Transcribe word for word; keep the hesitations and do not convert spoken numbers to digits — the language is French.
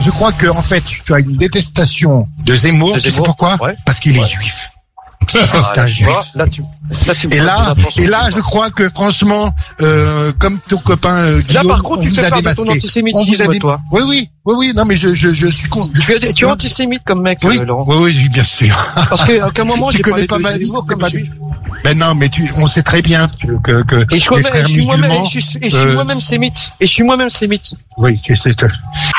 je crois que en fait, tu as une détestation de Zemmour. De Tu sais Zemmour, pourquoi? ouais. Parce qu'il Ouais. est juif. Parce que c'est Ah, un tu juif. vois, là, tu, là, tu me Et prends là, n'importe et là, quoi. je crois que franchement, euh, comme ton copain euh, Là, Guillaume, par contre, on tu vous fais a part de ton démasqué. On vous a antisémitisme, dé- toi. Oui, oui, oui, oui. Non, mais je, je, je suis con. Je Tu es, tu es antisémite comme mec, Oui, euh, Laurent. oui, oui, oui, bien sûr. Parce qu'à aucun moment, Tu j'ai connais parlé pas de ma vie, Zemmour c'est comme pas juif. Ben non, mais tu, on sait très bien que, que, que Et je suis les moi-même, frères et je suis moi-même, musulmans. et je suis, et je suis euh, moi-même sémite. Et je suis moi-même sémite. Oui, c'est, c'est,